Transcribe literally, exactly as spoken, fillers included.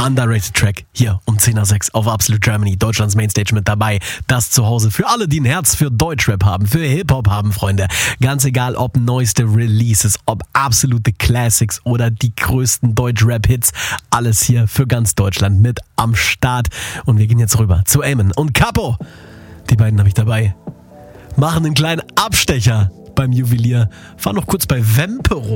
Underrated Track hier um zehn nach sechs auf Absolute Germany, Deutschlands Mainstage mit dabei. Das Zuhause für alle, die ein Herz für Deutschrap haben, für Hip-Hop haben, Freunde. Ganz egal, ob neueste Releases, ob absolute Classics oder die größten Deutsch-Rap-Hits. Alles hier für ganz Deutschland mit am Start. Und wir gehen jetzt rüber zu Eamon und Capo. Die beiden habe ich dabei. Machen einen kleinen Abstecher beim Juwelier. Fahren noch kurz bei Wempe rum.